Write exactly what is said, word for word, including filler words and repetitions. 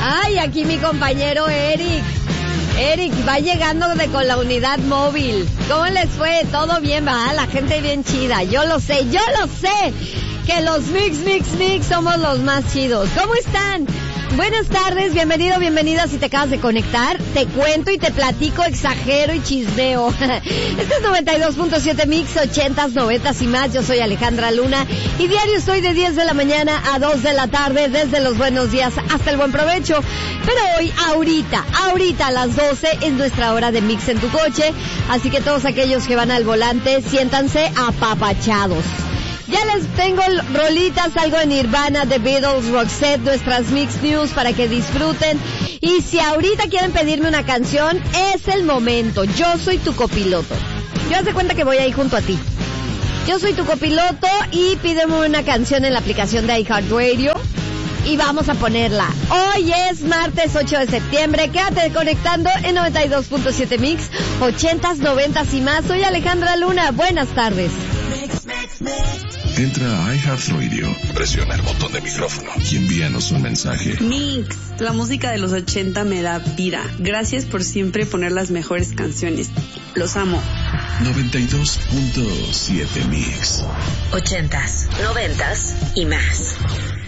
Ay, aquí mi compañero Eric. Eric, va llegando de con la unidad móvil. ¿Cómo les fue? ¿Todo bien, va? La gente bien chida. Yo lo sé, yo lo sé. Que los Mix, Mix, Mix somos los más chidos. ¿Cómo están? Buenas tardes, bienvenido, bienvenida. Si te acabas de conectar, te cuento y te platico, exagero y chismeo. Este es noventa y dos punto siete Mix, ochentas, noventas y más. Yo soy Alejandra Luna y diario estoy de diez de la mañana a dos de la tarde, desde los buenos días hasta el buen provecho. Pero hoy, ahorita, ahorita a las doce es nuestra hora de Mix en tu coche. Así que todos aquellos que van al volante, siéntanse apapachados. Ya les tengo rolitas, algo de Nirvana, The Beatles, Roxette, nuestras Mix News para que disfruten. Y si ahorita quieren pedirme una canción, es el momento. Yo soy tu copiloto. Yo haz de cuenta que voy ahí junto a ti. Yo soy tu copiloto y pídeme una canción en la aplicación de iHeartRadio y vamos a ponerla. Hoy es martes ocho de septiembre. Quédate conectando en noventa y dos punto siete Mix, ochentas, noventas y más. Soy Alejandra Luna. Buenas tardes. Entra a iHeartRadio, presiona el botón de micrófono y envíanos un mensaje. Mix, la música de los ochenta me da vida. Gracias por siempre poner las mejores canciones. Los amo. noventa y dos punto siete Mix. Ochentas, noventas y más.